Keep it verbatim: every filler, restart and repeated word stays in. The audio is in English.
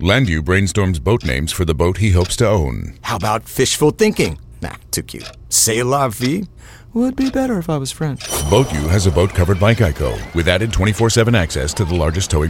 Landu brainstorms boat names for the boat he hopes to own. How about fishful thinking? Nah, too cute. C'est la vie? Would be better if I was French. BoatU has a boat covered by Geico with added twenty-four seven access to the largest towing